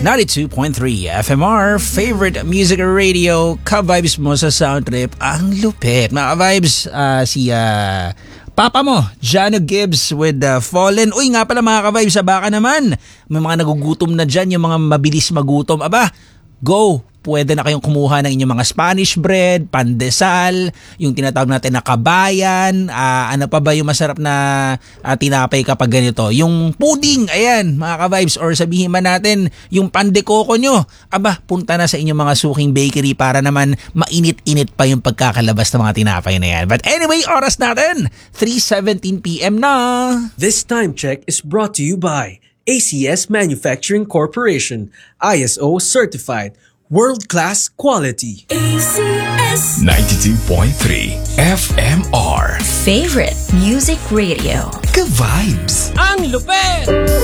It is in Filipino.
92.3 FMR, favorite music radio, ka-vibes mo sa sound trip, ang lupit. Mga ka-vibes, si Papa mo, Jano Gibbs with Fallen. Uy nga pala mga ka-vibes, baka naman may mga nagugutom na dyan, yung mga mabilis magutom. Aba, go! Pwede na kayong kumuha ng inyong mga Spanish bread, pandesal, yung tinatawag natin na kabayan, ano pa ba yung masarap na tinapay kapag ganito? Yung pudding, ayan mga ka-vibes, or sabihin man natin yung pandekoko nyo. Aba, punta na sa inyong mga suking bakery para naman mainit-init pa yung pagkakalabas ng mga tinapay na yan. But anyway, oras natin, 3:17 PM na. This time check is brought to you by ACS Manufacturing Corporation, ISO certified. World-class quality. ACS 92.3 FMR. Favorite Music Radio. Ka-vibes. Ang lupit!